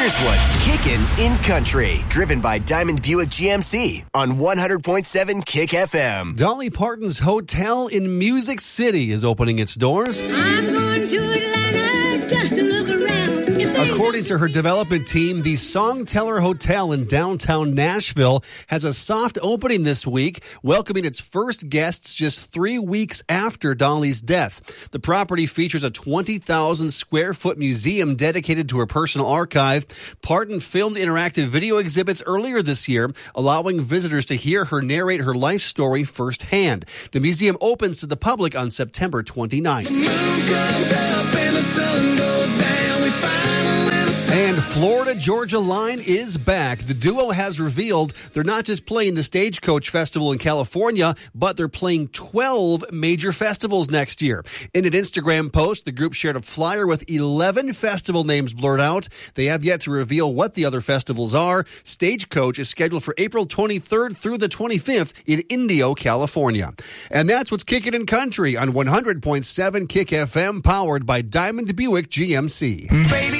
Here's what's kicking in country. Driven by Diamond Buick GMC on 100.7 Kick FM. Dolly Parton's Hotel in Music City is opening its doors. I'm going to Atlanta just to look around. According to her development team, the Songteller Hotel in downtown Nashville has a soft opening this week, welcoming its first guests just 3 weeks after Dolly's death. The property features a 20,000 square foot museum dedicated to her personal archive. Parton filmed interactive video exhibits earlier this year, allowing visitors to hear her narrate her life story firsthand. The museum opens to the public on September 29th. The moon comes up and the sun goes down. We And Florida-Georgia Line is back. The duo has revealed they're not just playing the Stagecoach Festival in California, but they're playing 12 major festivals next year. In an Instagram post, the group shared a flyer with 11 festival names blurred out. They have yet to reveal what the other festivals are. Stagecoach is scheduled for April 23rd through the 25th in Indio, California. And that's what's kicking in country on 100.7 Kick FM, powered by Diamond Buick GMC. Baby,